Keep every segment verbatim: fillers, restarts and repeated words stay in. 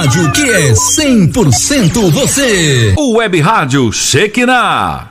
rádio que é cem por cento você. O Web Rádio Shekinah.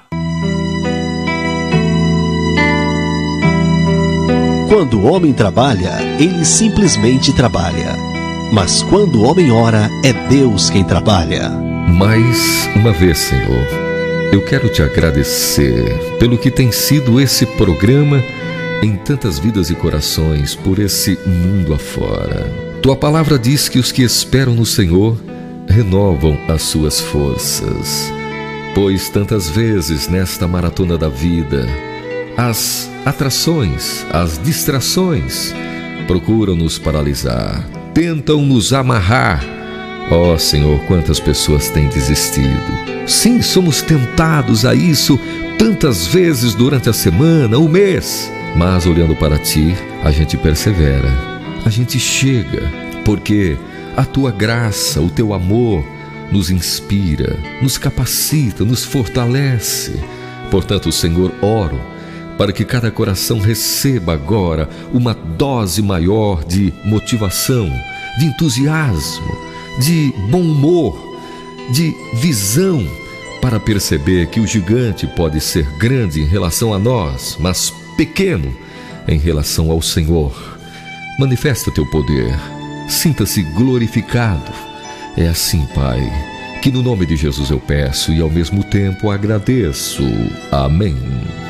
Quando o homem trabalha, ele simplesmente trabalha. Mas quando o homem ora, é Deus quem trabalha. Mais uma vez, Senhor, eu quero te agradecer pelo que tem sido esse programa em tantas vidas e corações por esse mundo afora. Tua palavra diz que os que esperam no Senhor renovam as suas forças. Pois tantas vezes nesta maratona da vida, as atrações, as distrações procuram nos paralisar, tentam nos amarrar. Ó Senhor, quantas pessoas têm desistido. Sim, somos tentados a isso tantas vezes durante a semana, o mês. Mas olhando para Ti, a gente persevera, a gente chega, porque a Tua graça, o Teu amor nos inspira, nos capacita, nos fortalece. Portanto, Senhor, oro para que cada coração receba agora uma dose maior de motivação, de entusiasmo, de bom humor, de visão, para perceber que o gigante pode ser grande em relação a nós, mas pequeno em relação ao Senhor. Manifesta o teu poder, sinta-se glorificado. É assim, Pai, que no nome de Jesus eu peço e ao mesmo tempo agradeço. Amém.